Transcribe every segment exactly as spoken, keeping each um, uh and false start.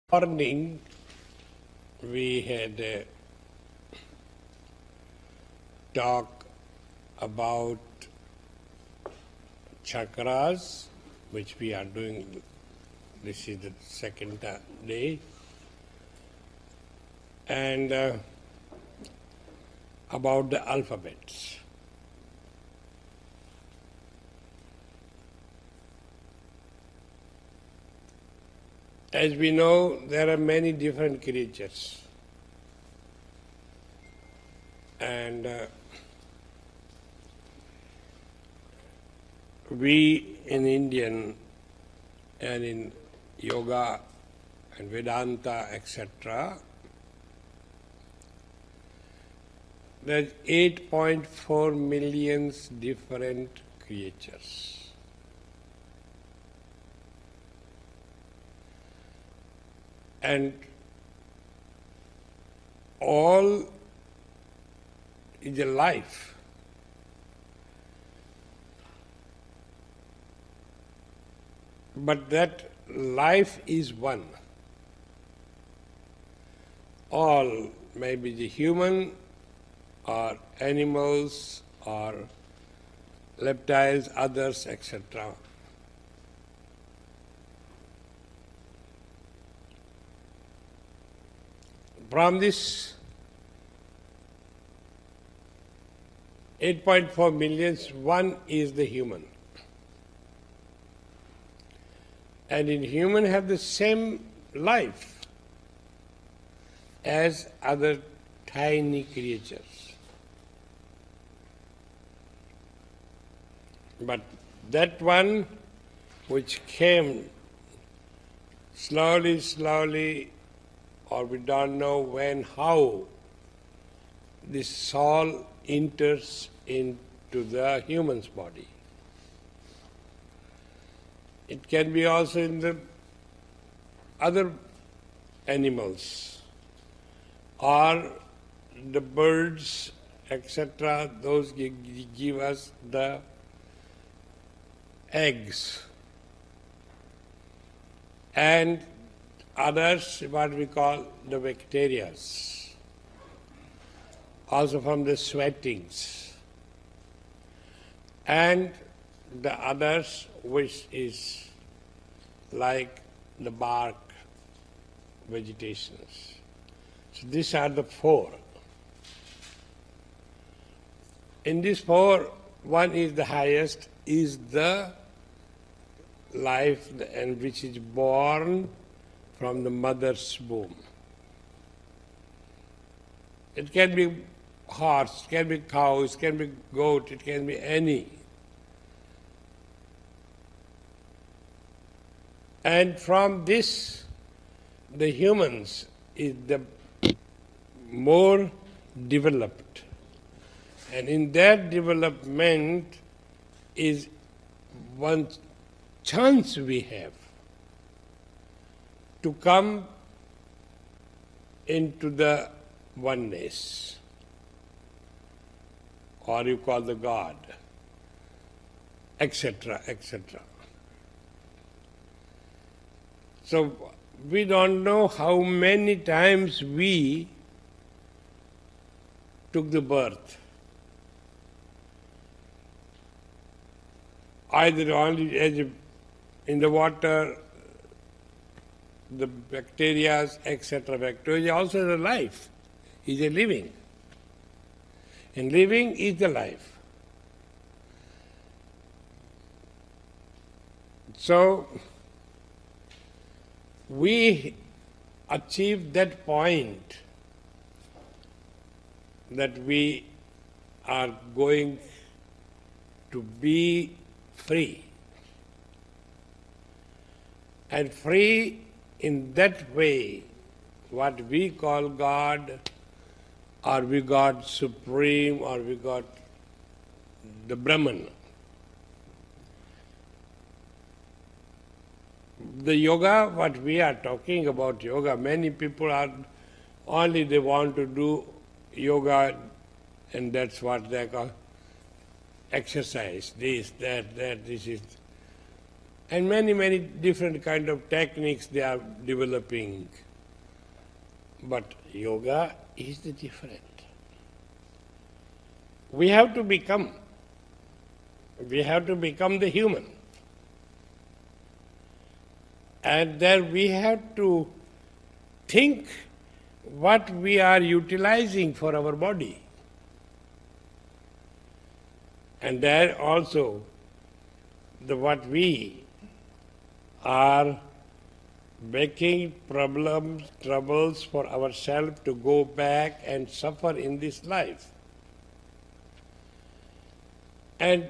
Morning, we had a talk about chakras, which we are doing. This is the second day, and uh, about the alphabets. As we know, there are many different creatures, and uh, we in Indian and in yoga and Vedanta, et cetera, there's eight point four million different creatures. And all is a life. But that life is one. All, maybe the human or animals or reptiles, others, et cetera. From this eight point four million, one is the human. And in human have the same life as other tiny creatures. But that one which came slowly, slowly, or we don't know when, how, this soul enters into the human's body. It can be also in the other animals or the birds, et cetera. Those give us the eggs. And others, what we call the bacteria, also from the sweatings. And the others, which is like the bark vegetations. So these are the four. In these four, one is the highest, is the life and which is born from the mother's womb. It can be horse, it can be cow, it can be goat, it can be any. And from this, the humans is the more developed. And in that development is one chance we have to come into the oneness, or you call the God, et cetera, et cetera. So we don't know how many times we took the birth. Either only as a, in the water, the bacteria, et cetera. Bacteria also is a life, is a living. And living is the life. So, we achieve that point that we are going to be free. And free in that way, what we call God, or we got Supreme, or we got the Brahman. The yoga, what we are talking about yoga, many people are only they want to do yoga, and that's what they call exercise, this, that, that, this is. And many, many different kind of techniques they are developing. But yoga is the different. We have to become, we have to become the human. And then we have to think what we are utilizing for our body. And there also, the what we are making problems, troubles for ourselves to go back and suffer in this life. And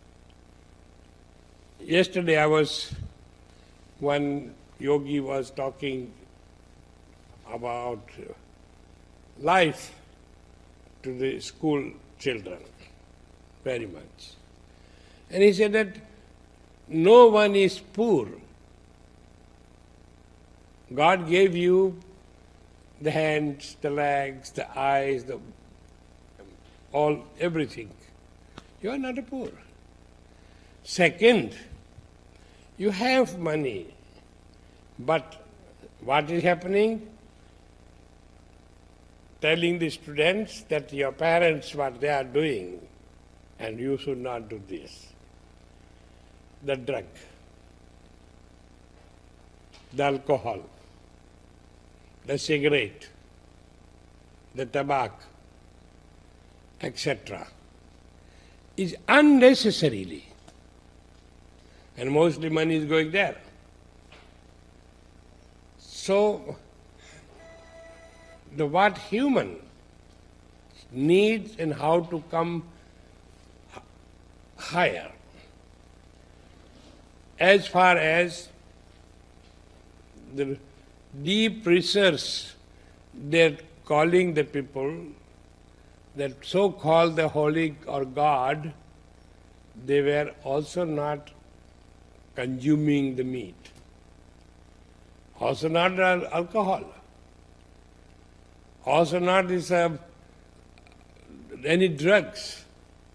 yesterday I was, one yogi was talking about life to the school children, very much. And he said that no one is poor. God gave you the hands, the legs, the eyes, the all, everything. You are not a poor. Second, you have money, but what is happening? Telling the students that your parents, what they are doing, and you should not do this. The drug, the alcohol, the cigarette, the tobacco, et cetera, is unnecessarily, and mostly money is going there. So, the what human needs and how to come higher. As far as the deep research, they're calling the people that so-called the holy or God, they were also not consuming the meat, also not alcohol, also not this, uh, any drugs.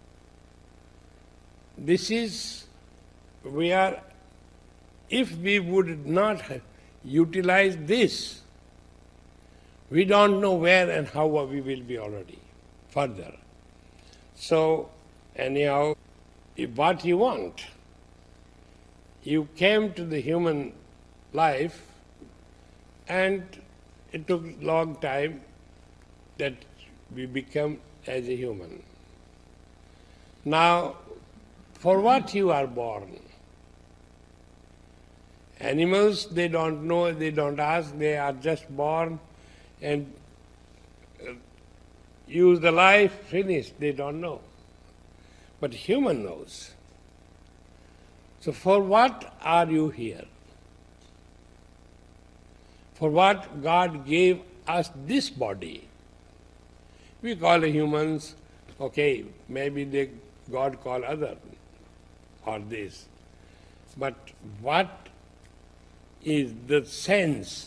This is, we are, if we would not utilize this, we don't know where and how we will be already further. So, anyhow, if what you want, you came to the human life and it took a long time that we become as a human. Now, for what you are born? Animals, they don't know, they don't ask, they are just born and use the life, finished, they don't know. But human knows. So for what are you here? For what God gave us this body? We call humans, okay, maybe they, God call other or this. But what is the sense